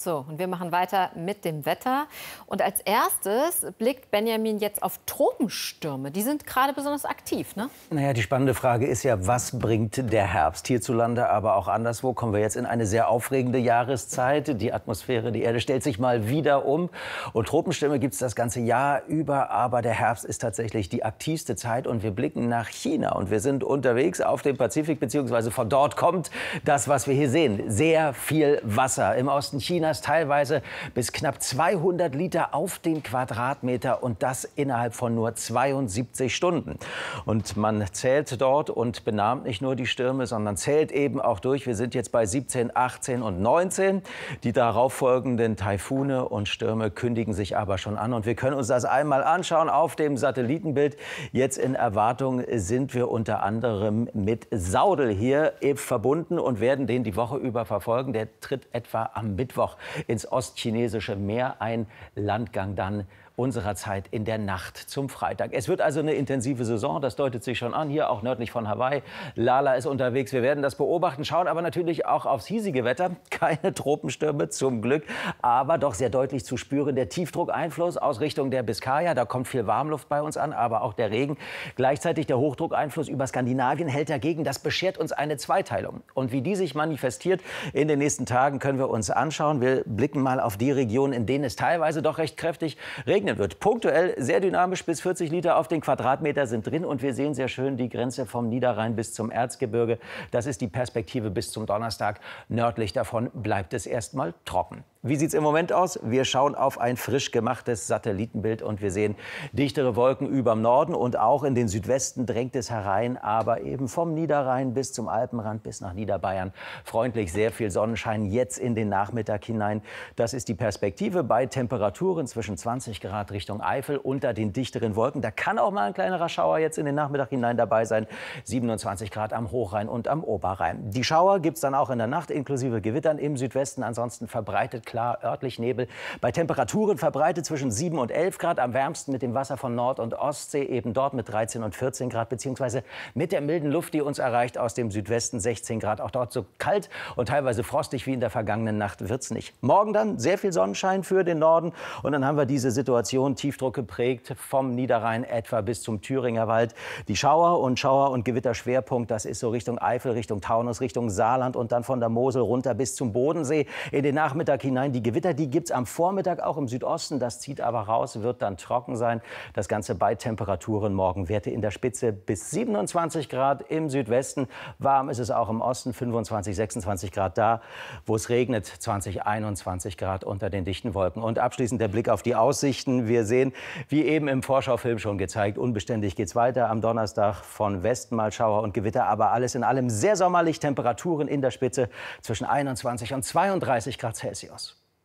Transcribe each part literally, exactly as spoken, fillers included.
So, und wir machen weiter mit dem Wetter. Und als erstes blickt Benjamin jetzt auf Tropenstürme. Die sind gerade besonders aktiv, ne? Naja, die spannende Frage ist ja, was bringt der Herbst? Hierzulande, aber auch anderswo kommen wir jetzt in eine sehr aufregende Jahreszeit. Die Atmosphäre, die Erde stellt sich mal wieder um. Und Tropenstürme gibt es das ganze Jahr über. Aber der Herbst ist tatsächlich die aktivste Zeit. Und wir blicken nach China. Und wir sind unterwegs auf dem Pazifik, beziehungsweise von dort kommt das, was wir hier sehen. Sehr viel Wasser. Im Osten Chinas teilweise bis knapp zweihundert Liter auf den Quadratmeter und das innerhalb von nur zweiundsiebzig Stunden. Und man zählt dort und benahmt nicht nur die Stürme, sondern zählt eben auch durch. Wir sind jetzt bei siebzehn, achtzehn und neunzehn. Die darauffolgenden Taifune und Stürme kündigen sich aber schon an. Und wir können uns das einmal anschauen auf dem Satellitenbild. Jetzt in Erwartung sind wir unter anderem mit Saudel hier verbunden und werden den die Woche über verfolgen. Der tritt etwa am Mittwoch ins ostchinesische Meer ein. Landgang dann unserer Zeit in der Nacht zum Freitag. Es wird also eine intensive Saison, das deutet sich schon an, hier auch nördlich von Hawaii. Lala ist unterwegs, wir werden das beobachten, schauen aber natürlich auch aufs hiesige Wetter. Keine Tropenstürme zum Glück, aber doch sehr deutlich zu spüren der Tiefdruckeinfluss aus Richtung der Biskaya. Da kommt viel Warmluft bei uns an, aber auch der Regen. Gleichzeitig der Hochdruckeinfluss über Skandinavien hält dagegen. Das beschert uns eine Zweiteilung. Und wie die sich manifestiert in den nächsten Tagen, können wir uns anschauen. Wir blicken mal auf die Regionen, in denen es teilweise doch recht kräftig regnet wird. Punktuell sehr dynamisch, bis vierzig Liter auf den Quadratmeter sind drin. Und wir sehen sehr schön die Grenze vom Niederrhein bis zum Erzgebirge. Das ist die Perspektive bis zum Donnerstag. Nördlich davon bleibt es erstmal trocken. Wie sieht es im Moment aus? Wir schauen auf ein frisch gemachtes Satellitenbild und wir sehen dichtere Wolken überm Norden und auch in den Südwesten drängt es herein, aber eben vom Niederrhein bis zum Alpenrand bis nach Niederbayern freundlich sehr viel Sonnenschein jetzt in den Nachmittag hinein. Das ist die Perspektive bei Temperaturen zwischen zwanzig Grad Richtung Eifel unter den dichteren Wolken. Da kann auch mal ein kleinerer Schauer jetzt in den Nachmittag hinein dabei sein. siebenundzwanzig Grad am Hochrhein und am Oberrhein. Die Schauer gibt es dann auch in der Nacht inklusive Gewittern im Südwesten. Ansonsten verbreitet klar örtlich Nebel. Bei Temperaturen verbreitet zwischen sieben und elf Grad. Am wärmsten mit dem Wasser von Nord- und Ostsee. Eben dort mit dreizehn und vierzehn Grad. Beziehungsweise mit der milden Luft, die uns erreicht aus dem Südwesten. sechzehn Grad. Auch dort so kalt und teilweise frostig wie in der vergangenen Nacht wird es nicht. Morgen dann sehr viel Sonnenschein für den Norden. Und dann haben wir diese Situation Tiefdruck geprägt vom Niederrhein etwa bis zum Thüringer Wald. Die Schauer und Schauer- und Gewitterschwerpunkt, das ist so Richtung Eifel, Richtung Taunus, Richtung Saarland und dann von der Mosel runter bis zum Bodensee. In den Nachmittag hinein die Gewitter, die gibt es am Vormittag auch im Südosten. Das zieht aber raus, wird dann trocken sein. Das Ganze bei Temperaturen morgen. Werte in der Spitze bis siebenundzwanzig Grad im Südwesten. Warm ist es auch im Osten, fünfundzwanzig, sechsundzwanzig Grad da. Wo es regnet, zwanzig, einundzwanzig Grad unter den dichten Wolken. Und abschließend der Blick auf die Aussichten. Wir sehen, wie eben im Vorschaufilm schon gezeigt, unbeständig geht es weiter. Am Donnerstag von Westen mal Schauer und Gewitter. Aber alles in allem sehr sommerlich. Temperaturen in der Spitze zwischen einundzwanzig und zweiunddreißig Grad Celsius.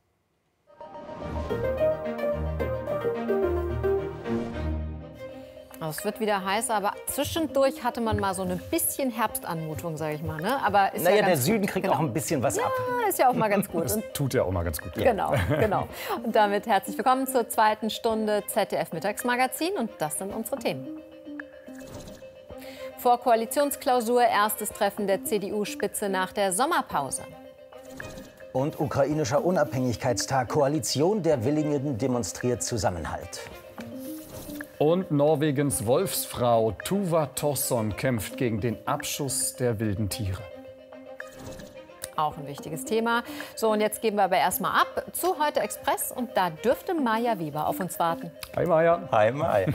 Es wird wieder heißer, aber zwischendurch hatte man mal so ein bisschen Herbstanmutung, sage ich mal. Ne? Aber ist naja, ja der ganz Süden gut. kriegt Genau. auch ein bisschen was ja, ab. Ist ja auch mal ganz gut. Das tut ja auch mal ganz gut. Ja. Genau, genau. Und damit herzlich willkommen zur zweiten Stunde Z D F Mittagsmagazin. Und das sind unsere Themen. Vor Koalitionsklausur, erstes Treffen der C D U-Spitze nach der Sommerpause. Und ukrainischer Unabhängigkeitstag. Koalition der Willigen demonstriert Zusammenhalt. Und Norwegens Wolfsfrau Tuva Torsson kämpft gegen den Abschuss der wilden Tiere. Auch ein wichtiges Thema. So, und jetzt geben wir aber erstmal ab zu Heute Express. Und da dürfte Maja Weber auf uns warten. Hi Maja. Hi Maja.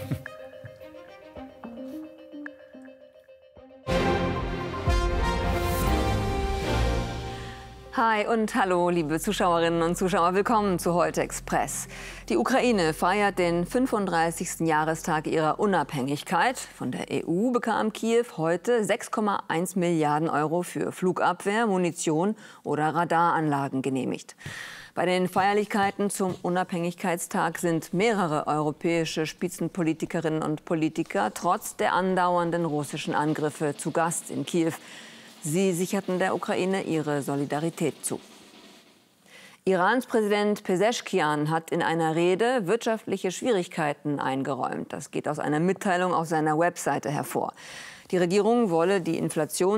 Hi und hallo, liebe Zuschauerinnen und Zuschauer. Willkommen zu Heute Express. Die Ukraine feiert den fünfunddreißigsten Jahrestag ihrer Unabhängigkeit. Von der E U bekam Kiew heute sechs Komma eins Milliarden Euro für Flugabwehr, Munition oder Radaranlagen genehmigt. Bei den Feierlichkeiten zum Unabhängigkeitstag sind mehrere europäische Spitzenpolitikerinnen und Politiker trotz der andauernden russischen Angriffe zu Gast in Kiew. Sie sicherten der Ukraine ihre Solidarität zu. Irans Präsident Peseschkian hat in einer Rede wirtschaftliche Schwierigkeiten eingeräumt. Das geht aus einer Mitteilung auf seiner Webseite hervor. Die Regierung wolle die Inflation